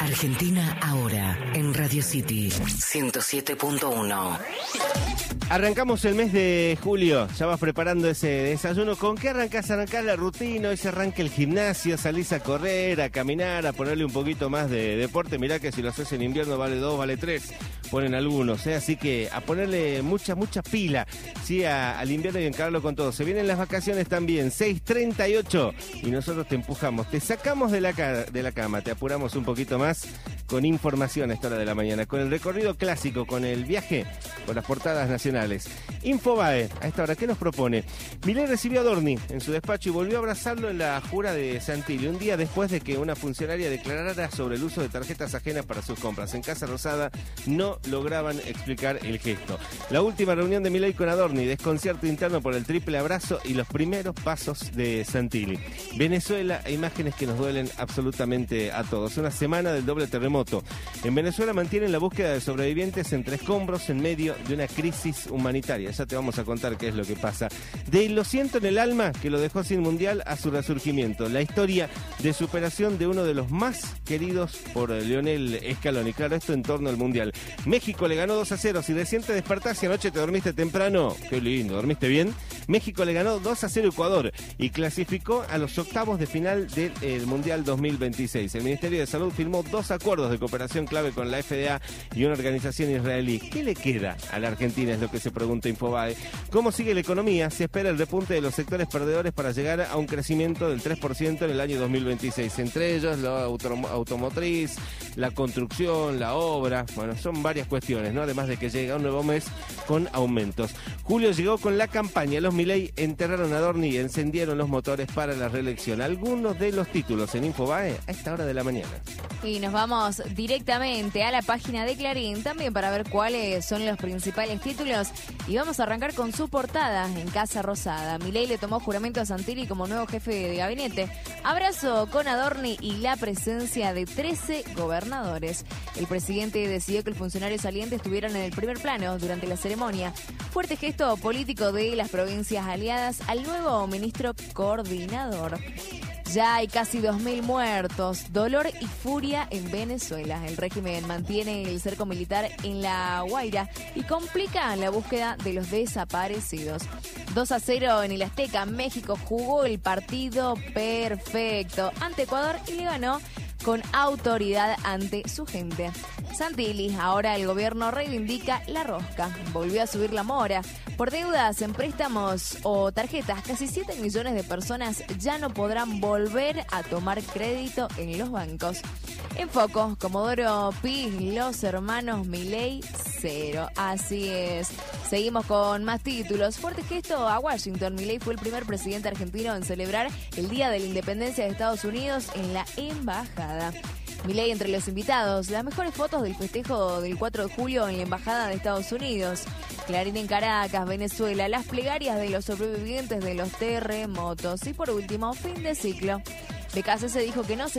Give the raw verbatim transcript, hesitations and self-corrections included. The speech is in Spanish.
Argentina ahora en Radio City ciento siete punto uno. Arrancamos el mes de julio, ya vas preparando ese desayuno. ¿Con qué arrancás? Arrancás la rutina, hoy se arranca el gimnasio, salís a correr, a caminar, a ponerle un poquito más de deporte. Mirá que si lo haces en invierno vale dos, vale tres, ponen algunos, ¿eh? Así que a ponerle mucha, mucha pila, ¿sí? A, al invierno y encararlo con todo. Se vienen las vacaciones también, seis treinta y ocho, y nosotros te empujamos, te sacamos de la, ca- de la cama, te apuramos un poquito más con información a esta hora de la mañana, con el recorrido clásico, con el viaje, con las portadas nacionales. Infobae, a esta hora, ¿qué nos propone? Milei recibió a Adorni en su despacho y volvió a abrazarlo en la jura de Santilli, un día después de que una funcionaria declarara sobre el uso de tarjetas ajenas para sus compras. En Casa Rosada no lograban explicar el gesto. La última reunión de Milei con Adorni, desconcierto interno por el triple abrazo y los primeros pasos de Santilli. Venezuela, imágenes que nos duelen absolutamente a todos. Una semana del doble terremoto. En Venezuela mantienen la búsqueda de sobrevivientes entre escombros en medio de una crisis humanitaria. Ya te vamos a contar qué es lo que pasa. De Lo siento en el alma, que lo dejó sin mundial, a su resurgimiento. La historia de superación de uno de los más queridos por Lionel Scaloni. Claro, esto en torno al mundial. México le ganó dos a cero. Si recién te despertás y anoche te dormiste temprano, qué lindo, ¿dormiste bien? México le ganó dos a cero a Ecuador y clasificó a los octavos de final del eh, Mundial dos mil veintiséis. El Ministerio de Salud firmó dos acuerdos de cooperación clave con la F D A y una organización israelí. ¿Qué le queda a la Argentina? Es lo que se pregunta Infobae. ¿Cómo sigue la economía? Se espera el repunte de los sectores perdedores para llegar a un crecimiento del tres por ciento en el año dos mil veintiséis. Entre ellos, la autom- automotriz, la construcción, la obra. Bueno, son varias cuestiones, ¿no? Además de que llega un nuevo mes con aumentos. Julio llegó con la campaña. Los Milei enterraron a Adorni y encendieron los motores para la reelección. Algunos de los títulos en Infobae a esta hora de la mañana. Y nos vamos directamente a la página de Clarín, también para ver cuáles son los principales títulos. Y vamos a arrancar con su portada en Casa Rosada. Milei le tomó juramento a Santilli como nuevo jefe de gabinete. Abrazo con Adorni y la presencia de trece gobernadores. El presidente decidió que el funcionario saliente estuvieran en el primer plano durante la ceremonia. Fuerte gesto político de las provincias aliadas al nuevo ministro coordinador. Ya hay casi dos mil muertos, dolor y furia en Venezuela. El régimen mantiene el cerco militar en La Guaira y complica la búsqueda de los desaparecidos. dos a cero en el Azteca, México jugó el partido perfecto ante Ecuador y le ganó con autoridad ante su gente. Santilli, ahora el gobierno reivindica la rosca. Volvió a subir la mora. Por deudas en préstamos o tarjetas, casi siete millones de personas ya no podrán volver a tomar crédito en los bancos. En foco, Comodoro Pi, los hermanos Milei, cero. Así es. Seguimos con más títulos. Fuerte gesto a Washington. Milei fue el primer presidente argentino en celebrar el Día de la Independencia de Estados Unidos en la embajada. Milei entre los invitados. Las mejores fotos del festejo del cuatro de julio en la embajada de Estados Unidos. Clarín en Caracas, Venezuela. Las plegarias de los sobrevivientes de los terremotos. Y por último, fin de ciclo. B K C se dijo que no se